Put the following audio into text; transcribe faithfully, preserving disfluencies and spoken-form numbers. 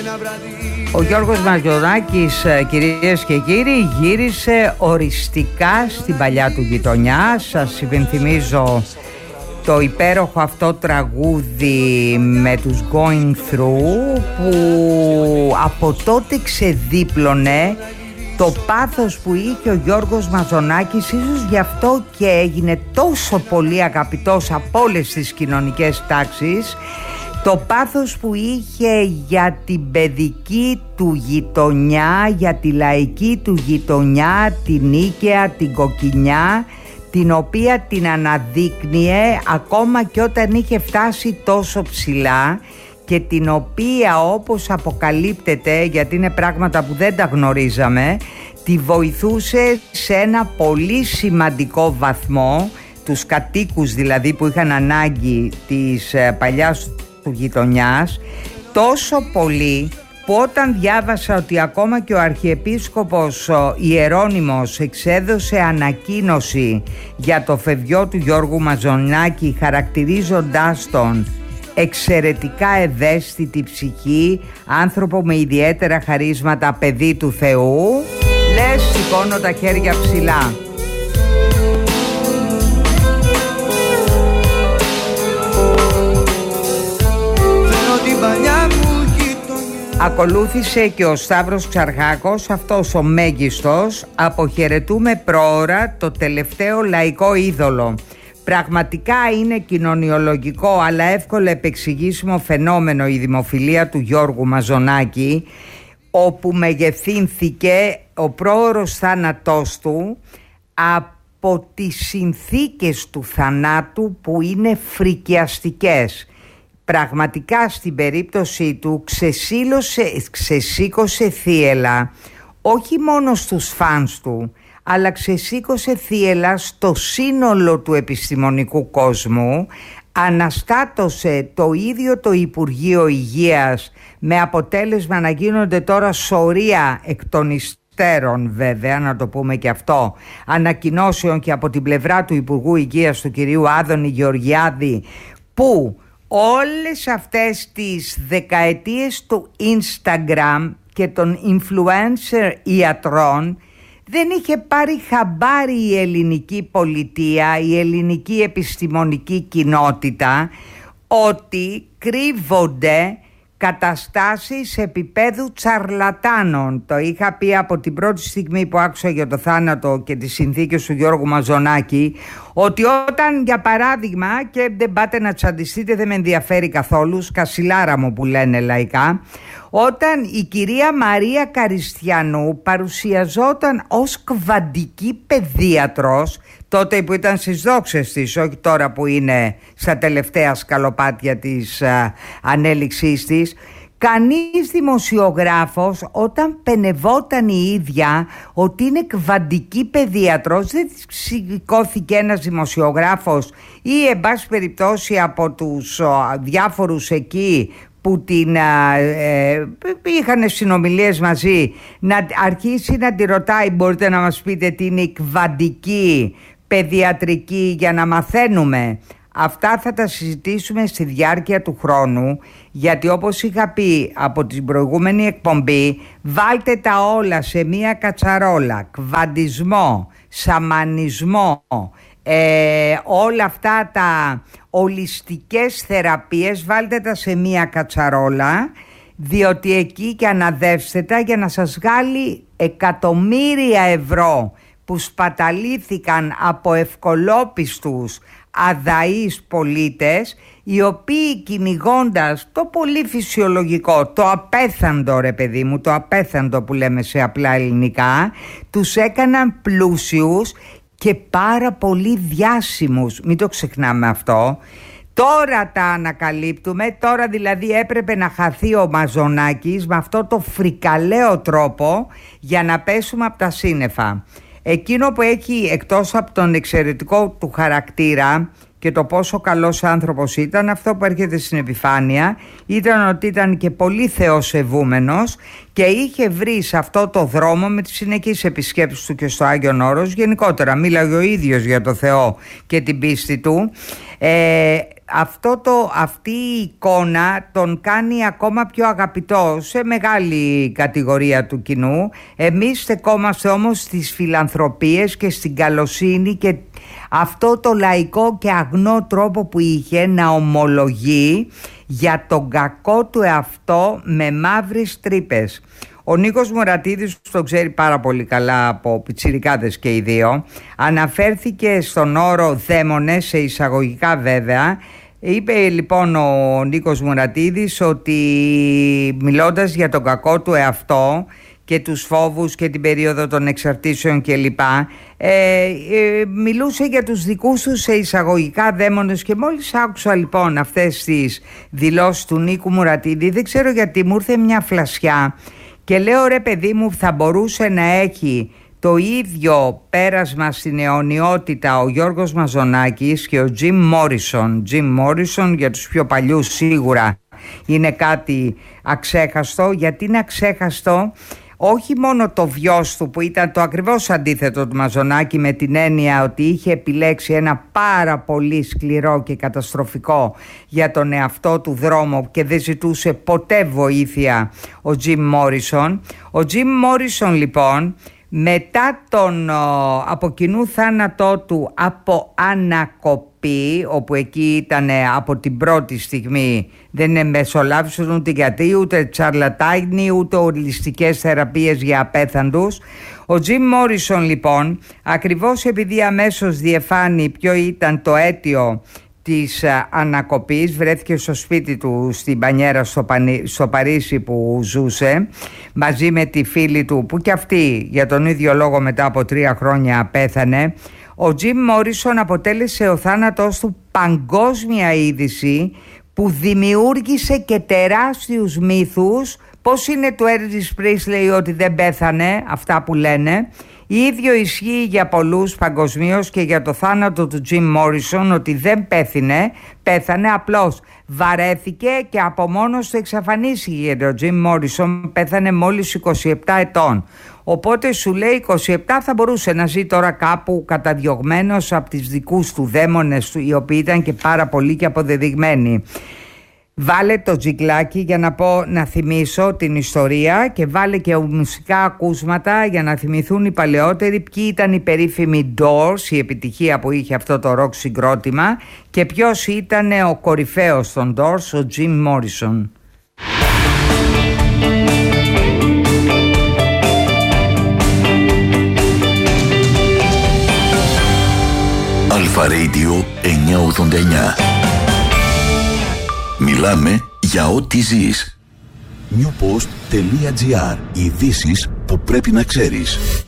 Ο Γιώργος Μαζονάκης, κυρίες και κύριοι, γύρισε οριστικά στην παλιά του γειτονιά. Σας υπενθυμίζω το υπέροχο αυτό τραγούδι με τους Going Through, που από τότε ξεδίπλωνε το πάθος που είχε ο Γιώργος Μαζονάκης. Ίσως γι' αυτό και έγινε τόσο πολύ αγαπητός από όλες τις κοινωνικές τάξεις. Το πάθος που είχε για την παιδική του γειτονιά, για τη λαϊκή του γειτονιά, την Νίκαια, την Κοκκινιά, την οποία την αναδείκνυε ακόμα και όταν είχε φτάσει τόσο ψηλά, και την οποία, όπως αποκαλύπτεται, γιατί είναι πράγματα που δεν τα γνωρίζαμε, τη βοηθούσε σε ένα πολύ σημαντικό βαθμό, τους κατοίκους δηλαδή που είχαν ανάγκη της παλιάς του γειτονιάς, τόσο πολύ που όταν διάβασα ότι ακόμα και ο Αρχιεπίσκοπος Ιερώνυμος εξέδωσε ανακοίνωση για το φευγιό του Γιώργου Μαζονάκη, χαρακτηρίζοντάς τον εξαιρετικά ευαίσθητη ψυχή, άνθρωπο με ιδιαίτερα χαρίσματα, παιδί του Θεού, λες σηκώνω τα χέρια ψηλά. Ακολούθησε και ο Σταύρος Ξαρχάκος, αυτός ο μέγιστος. Αποχαιρετούμε προώρα το τελευταίο λαϊκό είδωλο. Πραγματικά είναι κοινωνιολογικό αλλά εύκολα επεξηγήσιμο φαινόμενο η δημοφιλία του Γιώργου Μαζονάκη, όπου μεγεθύνθηκε ο πρόωρος θάνατός του από τις συνθήκες του θανάτου που είναι φρικιαστικές. Πραγματικά στην περίπτωση του ξεσήκωσε θύελλα όχι μόνο στους φανς του, αλλά ξεσήκωσε θύελλα στο σύνολο του επιστημονικού κόσμου. Αναστάτωσε το ίδιο το Υπουργείο Υγείας, με αποτέλεσμα να γίνονται τώρα σωρία εκ των υστέρων, βέβαια, να το πούμε και αυτό, ανακοινώσεων και από την πλευρά του Υπουργού Υγείας του κυρίου Άδωνη Γεωργιάδη, που όλες αυτές τις δεκαετίες του Instagram και των influencer ιατρών δεν είχε πάρει χαμπάρι η ελληνική πολιτεία, η ελληνική επιστημονική κοινότητα, ότι κρύβονται καταστάσεις επίπεδου τσαρλατάνων. Το είχα πει από την πρώτη στιγμή που άκουσα για το θάνατο και τις συνθήκες του Γιώργου Μαζονάκη, ότι όταν, για παράδειγμα, και δεν πάτε να τσαντιστείτε, δεν με ενδιαφέρει καθόλου, σκασιλάρα μου που λένε λαϊκά, όταν η κυρία Μαρία Καριστιανού παρουσιαζόταν ως κβαντική παιδίατρος, τότε που ήταν στις δόξες της, όχι τώρα που είναι στα τελευταία σκαλοπάτια της α, ανέλυξής της, κανείς δημοσιογράφος, όταν πενευόταν η ίδια ότι είναι κβαντική παιδίατρος, δεν σηκώθηκε ένας δημοσιογράφος ή εν πάση περιπτώσει από τους α, διάφορους εκεί που την ε, είχαν συνομιλίες μαζί, να αρχίσει να τη ρωτάει, μπορείτε να μας πείτε τι είναι η κβαντική παιδιατρική, για να μαθαίνουμε. Αυτά θα τα συζητήσουμε στη διάρκεια του χρόνου, γιατί όπως είχα πει από την προηγούμενη εκπομπή, βάλτε τα όλα σε μία κατσαρόλα. Κβαντισμό, σαμανισμό, ε, όλα αυτά τα ολιστικές θεραπείες, βάλτε τα σε μία κατσαρόλα, διότι εκεί και αναδεύστε τα για να σας βγάλει εκατομμύρια ευρώ που σπαταλήθηκαν από ευκολόπιστους αδαείς πολίτες, οι οποίοι κυνηγώντας το πολύ φυσιολογικό, το απέθαντο ρε παιδί μου, το απέθαντο που λέμε σε απλά ελληνικά, τους έκαναν πλούσιους και πάρα πολύ διάσημους. Μην το ξεχνάμε αυτό. Τώρα τα ανακαλύπτουμε, τώρα δηλαδή έπρεπε να χαθεί ο Μαζονάκης με αυτό το φρικαλαίο τρόπο για να πέσουμε από τα σύννεφα. Εκείνο που έχει, εκτός από τον εξαιρετικό του χαρακτήρα και το πόσο καλός άνθρωπος ήταν, αυτό που έρχεται στην επιφάνεια ήταν ότι ήταν και πολύ θεοσεβούμενος και είχε βρει σε αυτό το δρόμο, με τις συνεχείς επισκέψεις του και στο Άγιον Όρος, γενικότερα μίλαγε ο ίδιος για το Θεό και την πίστη του, ε, αυτό το, αυτή η εικόνα τον κάνει ακόμα πιο αγαπητό σε μεγάλη κατηγορία του κοινού. Εμείς στεκόμαστε όμως στις φιλανθρωπίες και στην καλοσύνη και αυτό το λαϊκό και αγνό τρόπο που είχε να ομολογεί για τον κακό του εαυτό με μαύρες τρύπες. Ο Νίκος Μουρατίδης, που τον ξέρει πάρα πολύ καλά από πιτσιρικάδες και οι δύο, αναφέρθηκε στον όρο δαίμονες, σε εισαγωγικά βέβαια. Είπε λοιπόν ο Νίκος Μουρατίδης ότι, μιλώντας για τον κακό του εαυτό και τους φόβους και την περίοδο των εξαρτήσεων κλπ, ε, ε, μιλούσε για τους δικούς του σε εισαγωγικά δαίμονες. Και μόλις άκουσα λοιπόν αυτές τις δηλώσεις του Νίκου Μουρατίδη, δεν ξέρω γιατί μου ήρθε μια φλασιά και λέω, ρε παιδί μου, θα μπορούσε να έχει το ίδιο πέρασμα στην αιωνιότητα ο Γιώργος Μαζονάκης και ο Τζιμ Μόρισον. Τζιμ Μόρισον για τους πιο παλιούς σίγουρα είναι κάτι αξέχαστο. Γιατί είναι αξέχαστο? Όχι μόνο το βιός του που ήταν το ακριβώς αντίθετο του Μαζονάκη, με την έννοια ότι είχε επιλέξει ένα πάρα πολύ σκληρό και καταστροφικό για τον εαυτό του δρόμο και δεν ζητούσε ποτέ βοήθεια ο Τζιμ Μόρισον. Ο Τζιμ Μόρισον λοιπόν, μετά τον ο, από κοινού θάνατό του από ανακοπή, όπου εκεί ήταν από την πρώτη στιγμή, δεν μεσολάβησαν ούτε γιατί, ούτε τσαρλατάνοι, ούτε ολιστικές θεραπείες για απέθαντους. Ο Τζιμ Μόρισον λοιπόν, ακριβώς επειδή αμέσως διεφάνει ποιο ήταν το αίτιο της ανακοπής, βρέθηκε στο σπίτι του στην Πανιέρα στο, Πανι... στο Παρίσι που ζούσε, μαζί με τη φίλη του που κι αυτή για τον ίδιο λόγο μετά από τρία χρόνια πέθανε. Ο Τζιμ Μόρισον αποτέλεσε ο θάνατος του παγκόσμια είδηση που δημιούργησε και τεράστιους μύθους. Πώς είναι του Elvis Presley ότι δεν πέθανε, αυτά που λένε. Ίδιο ισχύει για πολλούς παγκοσμίως και για το θάνατο του Τζιμ Μόρισον, ότι δεν πέθανε, πέθανε, απλώς βαρέθηκε και από μόνος του εξαφανίστηκε, γιατί ο Τζιμ Μόρισον πέθανε μόλις είκοσι επτά ετών. Οπότε σου λέει είκοσι επτά, θα μπορούσε να ζει τώρα κάπου καταδιωγμένος από τις δικούς του δαίμονες του, οι οποίοι ήταν και πάρα πολλοί και αποδεδειγμένοι. Βάλε το τζιγκλάκι για να πω, να θυμίσω την ιστορία, και βάλε και μουσικά ακούσματα για να θυμηθούν οι παλαιότεροι ποιοι ήταν οι περίφημοι Doors, η επιτυχία που είχε αυτό το rock συγκρότημα, και ποιος ήταν ο κορυφαίος των Doors, ο Jim Morrison. Αλφα Radio εννιακόσια ογδόντα εννιά. Μιλάμε για ό,τι ζεις. newpost.gr. Ειδήσεις που πρέπει να ξέρεις.